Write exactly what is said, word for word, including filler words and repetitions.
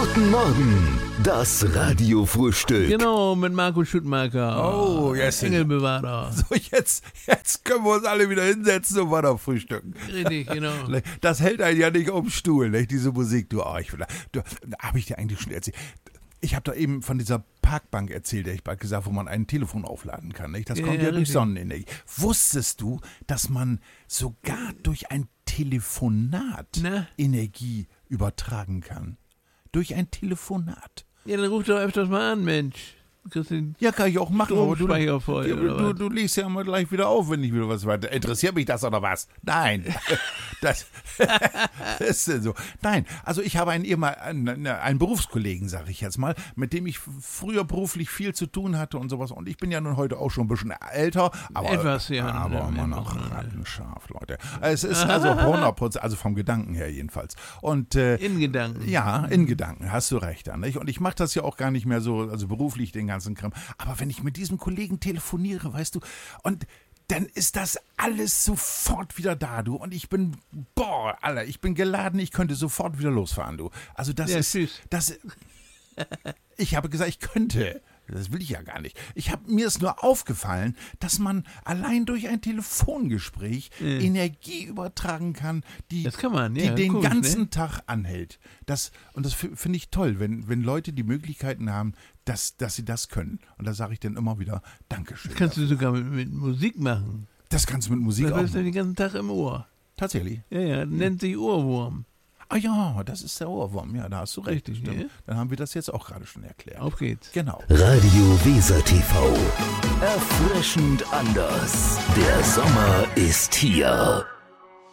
Guten Morgen, das Radiofrühstück. Genau, mit Marco Schuttmacher. Oh, yes. Engelbewahrer. So, jetzt, jetzt können wir uns alle wieder hinsetzen und weiter frühstücken. Richtig, genau. Das hält einen ja nicht auf dem Stuhl, nicht? Diese Musik. Du, oh, ich will, du, habe ich dir eigentlich schon erzählt. Ich habe da eben von dieser Parkbank erzählt, der ich bald gesagt, wo man ein Telefon aufladen kann. Nicht? Das Ja, kommt ja, ja durch richtig. Sonnenenergie. Wusstest du, dass man sogar durch ein Telefonat Na? Energie übertragen kann? Durch ein Telefonat. Ja, dann ruf doch öfters mal an, Mensch. Du kriegst den Ja, kann ich auch machen, aber du, Stromspeicher voll, du, oder du, was? du legst ja mal gleich wieder auf, wenn ich wieder was weiter. Interessiert mich das oder was? Nein. Das, das ist so. Nein, also ich habe einen, ehemal- einen, einen Berufskollegen, sage ich jetzt mal, mit dem ich früher beruflich viel zu tun hatte und sowas. Und ich bin ja nun heute auch schon ein bisschen älter, aber, Etwas, ja. aber Ja, immer ja, noch ja. rattenscharf, Leute. Es ist also hundert Prozent, also vom Gedanken her jedenfalls. Und äh, In Gedanken. ja, in Gedanken, hast du recht, Anne. Und ich mache das ja auch gar nicht mehr so, also beruflich den ganzen Kram. Aber wenn ich mit diesem Kollegen telefoniere, weißt du, und dann ist das alles sofort wieder da, du. Und ich bin, boah, Alter, ich bin geladen, ich könnte sofort wieder losfahren, du. Also das Ja, ist, tschüss. das, ich habe gesagt, ich könnte. Das will ich ja gar nicht. Ich hab, mir ist nur aufgefallen, dass man allein durch ein Telefongespräch Energie übertragen kann, die, Das kann man, die ja, den komisch, ganzen ne? Tag anhält. Das, und das f- finde ich toll, wenn, wenn Leute die Möglichkeiten haben, dass, dass sie das können. Und da sage ich dann immer wieder Dankeschön. Das kannst du sogar mit, mit Musik machen. Das kannst du mit Musik Das auch hast du machen. den ganzen Tag im Ohr. Tatsächlich. Ja, ja, nennt sich Ohrwurm. Ah ja, das ist der Ohrwurm. Ja, da hast du recht. Richtig, Stimmt. ja. Dann haben wir das jetzt auch gerade schon erklärt. Auf geht's. Genau. Radio Weser T V. Erfrischend anders. Der Sommer ist hier.